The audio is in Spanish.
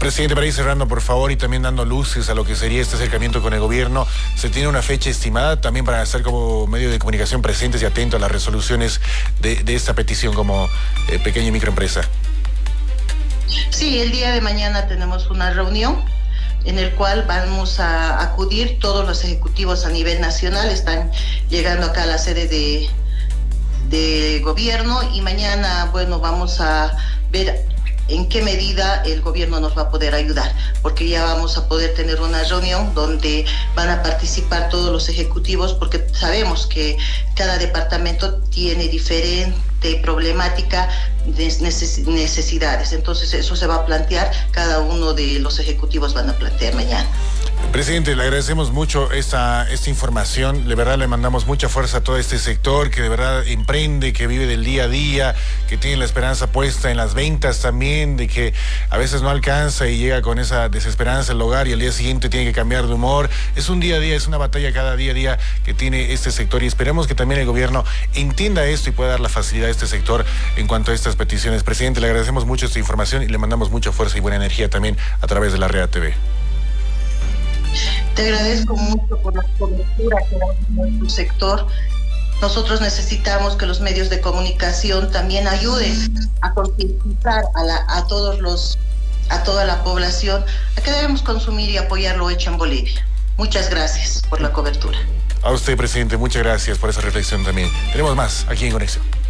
Presidente, para ir cerrando, por favor, y también dando luces a lo que sería este acercamiento con el gobierno, ¿se tiene una fecha estimada también para estar como medio de comunicación presentes y atentos a las resoluciones de esta petición como pequeña y microempresa? Sí, el día de mañana tenemos una reunión en el cual vamos a acudir todos los ejecutivos a nivel nacional, están llegando acá a la sede de gobierno, y mañana, bueno, vamos a ver en qué medida el gobierno nos va a poder ayudar, porque ya vamos a poder tener una reunión donde van a participar todos los ejecutivos, porque sabemos que cada departamento tiene diferente problemática de necesidades. Entonces eso se va a plantear, cada uno de los ejecutivos van a plantear mañana. Presidente, le agradecemos mucho esta información. De verdad le mandamos mucha fuerza a todo este sector que de verdad emprende, que vive del día a día, que tiene la esperanza puesta en las ventas también, de que a veces no alcanza y llega con esa desesperanza al hogar y al día siguiente tiene que cambiar de humor. Es un día a día, es una batalla cada día a día que tiene este sector, y esperemos que también el gobierno entienda esto y pueda dar la facilidad a este sector en cuanto a estas peticiones. Presidente, le agradecemos mucho esta información y le mandamos mucha fuerza y buena energía también a través de la Rea TV. Te agradezco mucho por la cobertura que da en tu sector. Nosotros necesitamos que los medios de comunicación también ayuden a concientizar a toda la población a que debemos consumir y apoyar lo hecho en Bolivia. Muchas gracias por la cobertura. A usted, presidente, muchas gracias por esa reflexión también. Tenemos más aquí en Conexión.